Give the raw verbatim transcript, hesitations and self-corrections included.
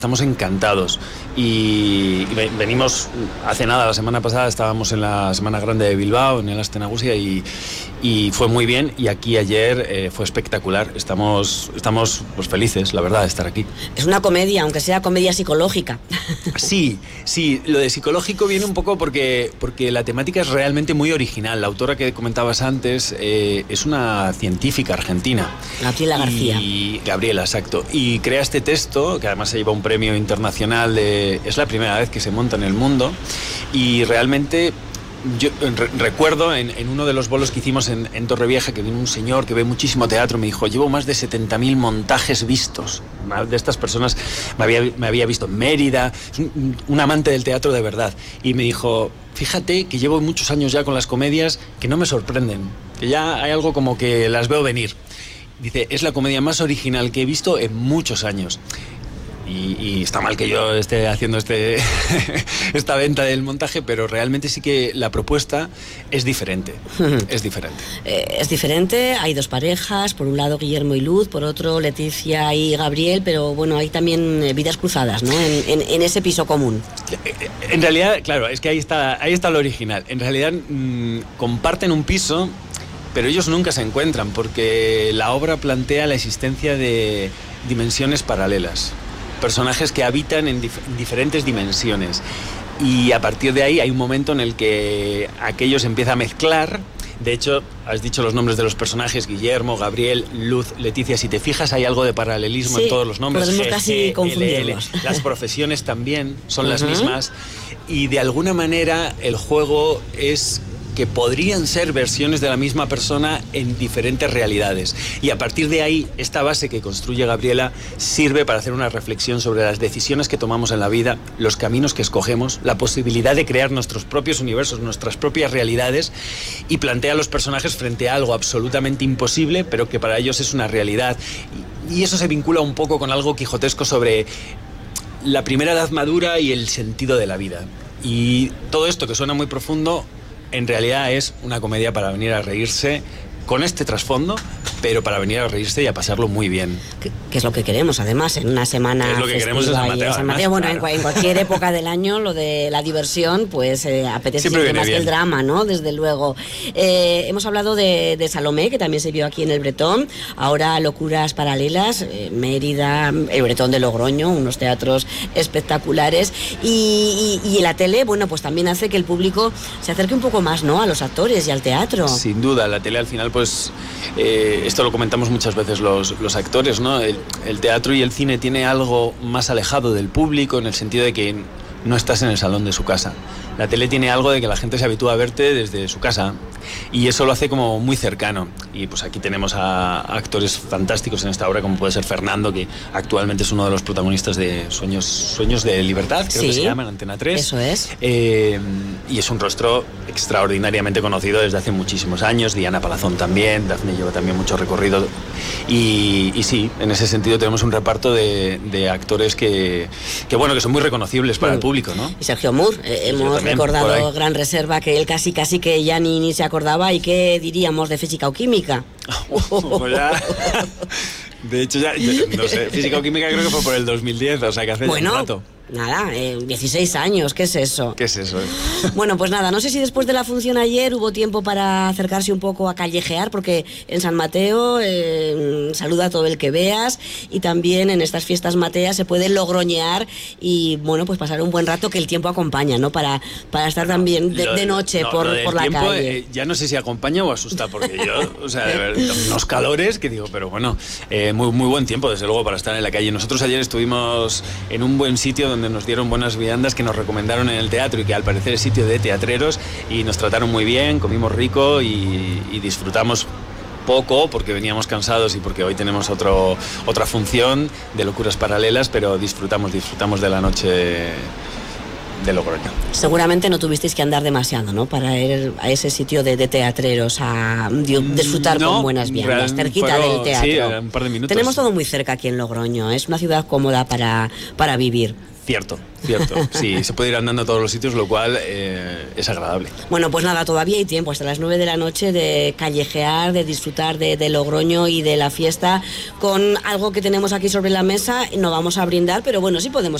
Estamos encantados y venimos, hace nada, la semana pasada estábamos en la Semana Grande de Bilbao, en el Aste Nagusia, y, y fue muy bien, y aquí ayer eh, fue espectacular. Estamos, estamos pues, felices, la verdad, de estar aquí. Es una comedia, aunque sea comedia psicológica. Sí, sí, lo de psicológico viene un poco porque, porque la temática es realmente muy original. La autora que comentabas antes eh, es una científica argentina. Gabriela García. Y, Gabriela, exacto. Y crea este texto, que además se lleva un premio internacional de... Es la primera vez que se monta en el mundo, y realmente... Yo re recuerdo en, en uno de los bolos que hicimos en, en Torrevieja, que vino un señor que ve muchísimo teatro, me dijo, llevo más de setenta mil montajes vistos. Una de estas personas me había, me había visto en Mérida, un, un amante del teatro de verdad, y me dijo, fíjate que llevo muchos años ya con las comedias que no me sorprenden, que ya hay algo como que las veo venir. Dice, es la comedia más original que he visto en muchos años. Y, y está mal que yo esté haciendo este esta venta del montaje, pero realmente sí que la propuesta es diferente. Es diferente. Eh, es diferente, hay dos parejas, por un lado Guillermo y Luz, por otro Leticia y Gabriel, pero bueno, hay también eh, vidas cruzadas, ¿no? En, en, en ese piso común. En realidad, claro, es que ahí está, ahí está lo original. En realidad mmm, comparten un piso, pero ellos nunca se encuentran, porque la obra plantea la existencia de dimensiones paralelas. Personajes que habitan en dif diferentes dimensiones, y a partir de ahí hay un momento en el que aquello se empieza a mezclar. De hecho, has dicho los nombres de los personajes, Guillermo, Gabriel, Luz, Leticia. Si te fijas, hay algo de paralelismo sí, en todos los nombres. Podemos casi confundirlos. Las profesiones también son las uh-huh. mismas, y de alguna manera el juego es que podrían ser versiones de la misma persona en diferentes realidades. Y a partir de ahí, esta base que construye Gabriela sirve para hacer una reflexión sobre las decisiones que tomamos en la vida, los caminos que escogemos, la posibilidad de crear nuestros propios universos, nuestras propias realidades, y plantea a los personajes frente a algo absolutamente imposible, pero que para ellos es una realidad. Y eso se vincula un poco con algo quijotesco sobre la primera edad madura y el sentido de la vida. Y todo esto, que suena muy profundo, en realidad es una comedia para venir a reírse, con este trasfondo, pero para venir a reírse y a pasarlo muy bien. Que, que es lo que queremos, además, en una semana es lo que queremos en San Mateo, en San Mateo. Bueno, claro. en, en cualquier época del año, lo de la diversión, pues eh, apetece siempre más bien. Que el drama, ¿no? Desde luego. Eh, hemos hablado de, de Salomé, que también se vio aquí en el Bretón. Ahora Locuras Paralelas, eh, Mérida, el Bretón de Logroño, unos teatros espectaculares. Y, y, y la tele, bueno, pues también hace que el público se acerque un poco más, ¿no? A los actores y al teatro. Sin duda, la tele al final, pues eh, esto lo comentamos muchas veces los, los actores, ¿no? El, el teatro y el cine tiene algo más alejado del público, en el sentido de que no estás en el salón de su casa. La tele tiene algo de que la gente se habitúa a verte desde su casa, y eso lo hace como muy cercano. Y pues aquí tenemos a, a actores fantásticos en esta obra, como puede ser Fernando, que actualmente es uno de los protagonistas de Sueños, Sueños de Libertad, creo sí, que se llama, en Antena tres. Eso es. Eh, y es un rostro extraordinariamente conocido desde hace muchísimos años. Diana Palazón también, Dafne lleva también mucho recorrido. Y, y sí, en ese sentido tenemos un reparto de, de actores que, que, bueno, que son muy reconocibles para mm. el público, ¿no? Y Sergio Moore, eh, hemos también, recordado Gran Reserva, que él casi casi que ya ni, ni se acordaba. ¿Y qué diríamos de física o química? Pues ya, de hecho ya, yo, no sé, física o química creo que fue por el dos mil diez, o sea que hace bueno, un rato. Nada, eh, dieciséis años, ¿qué es eso? ¿Qué es eso? Bueno, pues nada, no sé si después de la función ayer hubo tiempo para acercarse un poco a callejear, porque en San Mateo eh, saluda a todo el que veas, y también en estas fiestas mateas se puede logroñear y, bueno, pues pasar un buen rato, que el tiempo acompaña, ¿no? Para, para estar también de, de noche no, por, por la tiempo, calle. Eh, ya no sé si acompaña o asusta, porque yo, o sea, de ver, unos calores que digo, pero bueno, eh, muy, muy buen tiempo, desde luego, para estar en la calle. Nosotros ayer estuvimos en un buen sitio donde nos dieron buenas viandas que nos recomendaron en el teatro, y que al parecer es sitio de teatreros, y nos trataron muy bien, comimos rico y, y disfrutamos poco porque veníamos cansados y porque hoy tenemos otro, otra función de Locuras Paralelas, pero disfrutamos, disfrutamos de la noche de Logroño. Seguramente no tuvisteis que andar demasiado, ¿no? Para ir a ese sitio de, de teatreros a disfrutar no, con buenas viandas, cerquita pero, del teatro. Sí, un par de minutos. Tenemos todo muy cerca aquí en Logroño, es una ciudad cómoda para, para vivir. Cierto, cierto. Sí, se puede ir andando a todos los sitios, lo cual eh, es agradable. Bueno, pues nada, todavía hay tiempo hasta las nueve de la noche de callejear, de disfrutar de, de Logroño y de la fiesta con algo que tenemos aquí sobre la mesa. No vamos a brindar, pero bueno, sí podemos